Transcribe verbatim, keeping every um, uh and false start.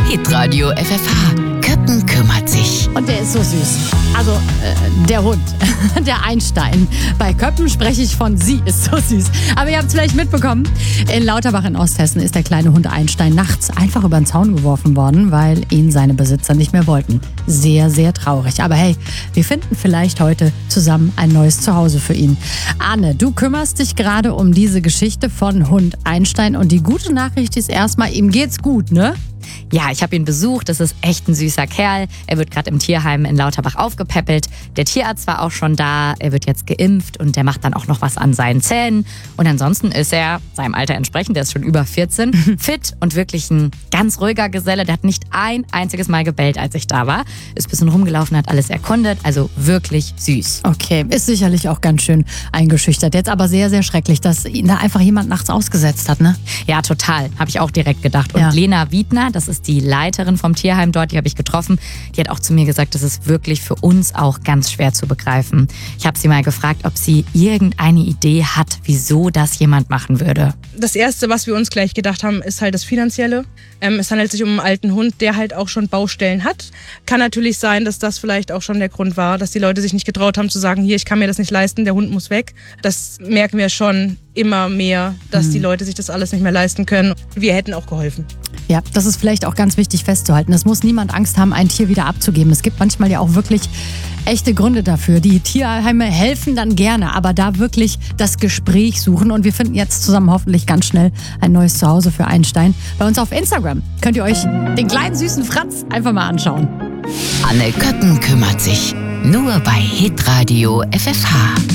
Hitradio F F H. Köppen kümmert sich. Und der ist so süß. Also, äh, der Hund, der Einstein. Bei Köppen spreche ich von sie, ist so süß. Aber ihr habt es vielleicht mitbekommen, in Lauterbach in Osthessen ist der kleine Hund Einstein nachts einfach über den Zaun geworfen worden, weil ihn seine Besitzer nicht mehr wollten. Sehr, sehr traurig. Aber hey, wir finden vielleicht heute zusammen ein neues Zuhause für ihn. Anne, du kümmerst dich gerade um diese Geschichte von Hund Einstein und die gute Nachricht ist erstmal, ihm geht's gut, ne? Ja, ich habe ihn besucht. Das ist echt ein süßer Kerl. Er wird gerade im Tierheim in Lauterbach aufgepäppelt. Der Tierarzt war auch schon da. Er wird jetzt geimpft und der macht dann auch noch was an seinen Zähnen. Und ansonsten ist er, seinem Alter entsprechend, der ist schon über vierzehn, fit und wirklich ein ganz ruhiger Geselle. Der hat nicht ein einziges Mal gebellt, als ich da war. Ist ein bisschen rumgelaufen, hat alles erkundet. Also wirklich süß. Okay, ist sicherlich auch ganz schön eingeschüchtert. Jetzt aber sehr, sehr schrecklich, dass ihn da einfach jemand nachts ausgesetzt hat, ne? Ja, total. Habe ich auch direkt gedacht. Und Ja. Lena Wiedner, das ist die Leiterin vom Tierheim dort, die habe ich getroffen. Die hat auch zu mir gesagt, das ist wirklich für uns auch ganz schwer zu begreifen. Ich habe sie mal gefragt, ob sie irgendeine Idee hat, wieso das jemand machen würde. Das Erste, was wir uns gleich gedacht haben, ist halt das Finanzielle. Ähm, es handelt sich um einen alten Hund, der halt auch schon Baustellen hat. Kann natürlich sein, dass das vielleicht auch schon der Grund war, dass die Leute sich nicht getraut haben zu sagen, hier, ich kann mir das nicht leisten, der Hund muss weg. Das merken wir schon immer mehr, dass die Leute sich das alles nicht mehr leisten können. Wir hätten auch geholfen. Ja, das ist vielleicht auch ganz wichtig festzuhalten. Es muss niemand Angst haben, ein Tier wieder abzugeben. Es gibt manchmal ja auch wirklich echte Gründe dafür. Die Tierheime helfen dann gerne, aber da wirklich das Gespräch suchen. Und wir finden jetzt zusammen hoffentlich ganz schnell ein neues Zuhause für Einstein. Bei uns auf Instagram könnt ihr euch den kleinen süßen Franz einfach mal anschauen. Anne Köppen kümmert sich. Nur bei Hitradio F F H.